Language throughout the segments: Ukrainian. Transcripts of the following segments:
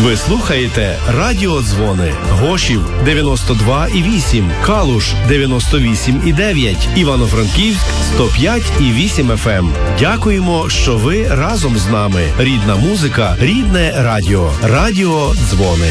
Ви слухаєте Радіодзвони. Гошів 92,8, Калуш 98,9, Івано-Франківськ 105,8 FM. Дякуємо, що ви разом з нами. Рідна музика, рідне радіо. Радіодзвони.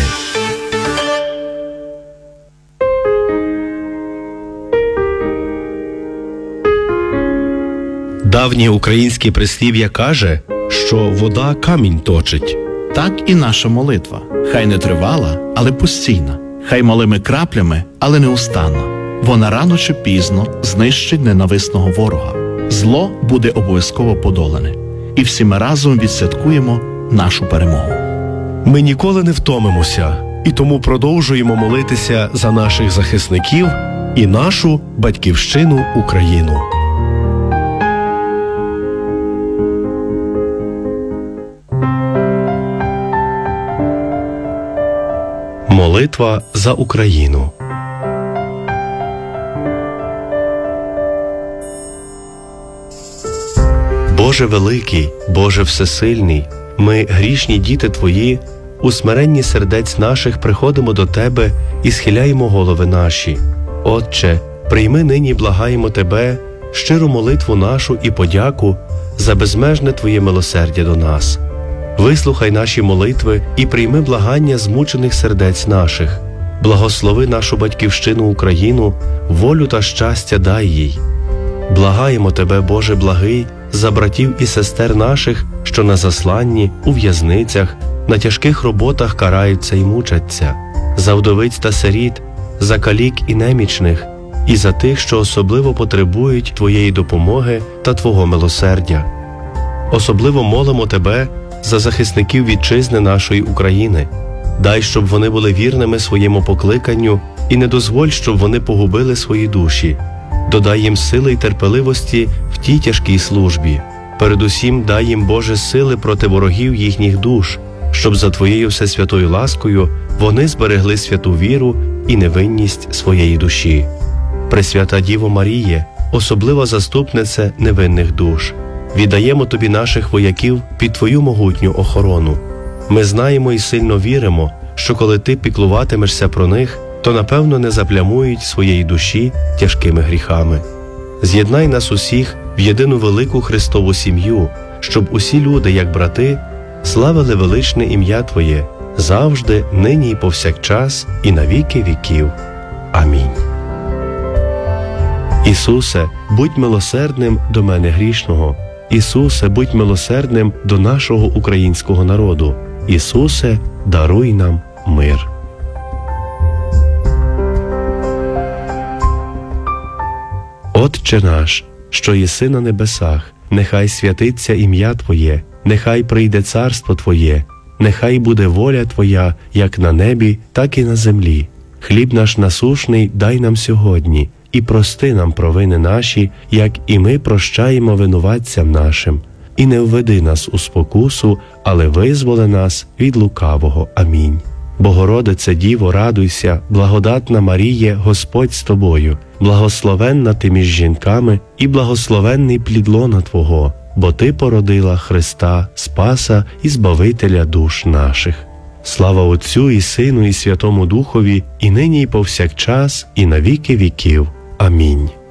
Давнє українське прислів'я каже, що вода камінь точить. Так і наша молитва. Хай не тривала, але постійна. Хай малими краплями, але неустанна. Вона рано чи пізно знищить ненависного ворога. Зло буде обов'язково подолане. І всі ми разом відсвяткуємо нашу перемогу. Ми ніколи не втомимося, і тому продовжуємо молитися за наших захисників і нашу батьківщину Україну. Молитва за Україну. Боже великий, Боже всесильний, ми, грішні діти Твої, у смиренні сердець наших приходимо до Тебе і схиляємо голови наші. Отче, прийми нині, благаємо Тебе, щиру молитву нашу і подяку за безмежне Твоє милосердя до нас. Вислухай наші молитви і прийми благання змучених сердець наших. Благослови нашу батьківщину Україну, волю та щастя дай їй. Благаємо Тебе, Боже благий, за братів і сестер наших, що на засланні, у в'язницях, на тяжких роботах караються і мучаться, за вдовиць та сиріт, за калік і немічних, і за тих, що особливо потребують Твоєї допомоги та Твого милосердя. Особливо молимо Тебе за захисників вітчизни нашої України. Дай, щоб вони були вірними своєму покликанню, і не дозволь, щоб вони погубили свої душі. Додай їм сили й терпеливості в тій тяжкій службі. Передусім дай їм, Боже, сили проти ворогів їхніх душ, щоб за Твоєю всесвятою ласкою вони зберегли святу віру і невинність своєї душі. Пресвята Діво Маріє, особлива заступниця невинних душ, віддаємо Тобі наших вояків під Твою могутню охорону. Ми знаємо і сильно віримо, що коли Ти піклуватимешся про них, то напевно не заплямують своєї душі тяжкими гріхами. З'єднай нас усіх в єдину велику Христову сім'ю, щоб усі люди, як брати, славили величне ім'я Твоє завжди, нині і повсякчас, і на віки віків. Амінь. Ісусе, будь милосердним до мене грішного. Ісусе, будь милосердним до нашого українського народу. Ісусе, даруй нам мир. Отче наш, що єси на небесах, нехай святиться ім'я Твоє, нехай прийде царство Твоє, нехай буде воля Твоя, як на небі, так і на землі. Хліб наш насушний дай нам сьогодні, і прости нам провини наші, як і ми прощаємо винуватцям нашим. І не введи нас у спокусу, але визволи нас від лукавого. Амінь. Богородице Діво, радуйся, благодатна Маріє, Господь з тобою, благословенна ти між жінками і благословенний плід лона Твого, бо Ти породила Христа, Спаса і Збавителя душ наших. Слава Отцю і Сину і Святому Духові, і нині і повсякчас, і на віки віків. Амінь.